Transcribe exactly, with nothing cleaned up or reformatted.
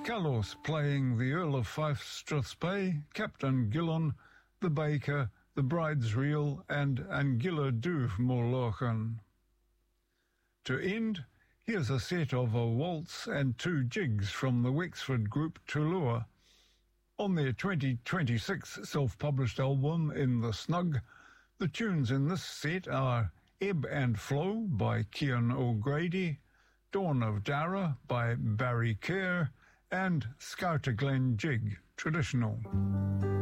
Carlos playing the Earl of Fife Strathspey, Captain Gillon, the Baker, the Bride's Reel, and Angilla Dhu Morlochan. To end, here's a set of a waltz and two jigs from the Wexford group Tulua. On their twenty twenty-six self-published album In the Snug, the tunes in this set are Ebb and Flow by Cian O'Grady, Dawn of Dara by Barry Kerr, and Scouter Glen Jig, traditional.